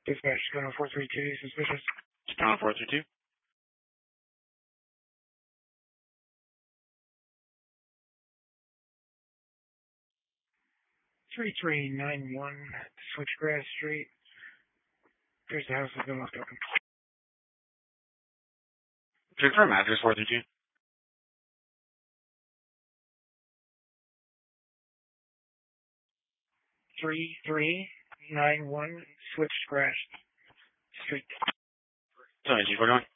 Dispatch, going on 432, suspicious. Going on 432. 3391 Switchgrass Street. There's the house has been left open. Confirm address 432. 3391 Switchgrass Street. Sorry, G4 going.